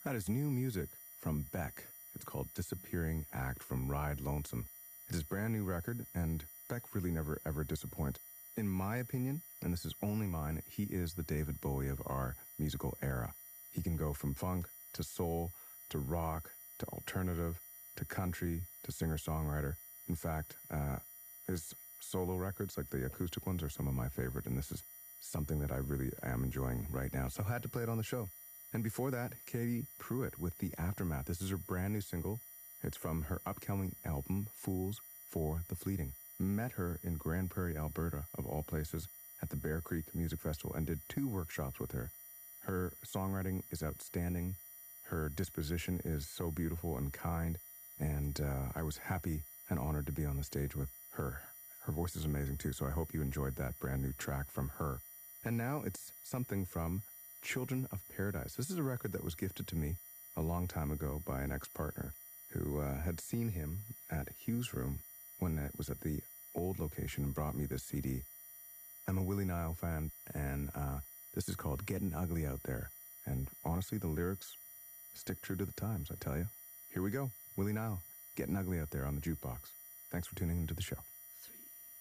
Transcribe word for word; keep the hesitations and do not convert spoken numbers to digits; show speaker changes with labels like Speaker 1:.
Speaker 1: That is new music from Beck. It's called Disappearing Act from Ride Lonesome. It's his brand new record, and Beck really never ever disappoints. In my opinion, and this is only mine, he is the David Bowie of our musical era. He can go from funk to soul to rock to alternative to country to singer-songwriter. In fact, uh, his solo records, like the acoustic ones, are some of my favorite, and this is something that I really am enjoying right now, so I had to play it on the show. And before that, Katie Pruitt with The Aftermath. This is her brand new single. It's from her upcoming album, Fools for the Fleeting. Met her in Grand Prairie, Alberta, of all places, at the Bear Creek Music Festival and did two workshops with her. Her songwriting is outstanding. Her disposition is so beautiful and kind, and uh, I was happy and honored to be on the stage with her. Her voice is amazing too, so I hope you enjoyed that brand new track from her. And now it's something from Children of Paradise. This is a record that was gifted to me a long time ago by an ex-partner who uh, had seen him at Hughes Room when it was at the old location and brought me this C D. I'm a Willie Nile fan, and uh, this is called Getting Ugly Out There. And honestly, the lyrics stick true to the times, I tell you. Here we go. Willie Nile, Getting Ugly Out There on the Jukebox. Thanks for tuning into the show.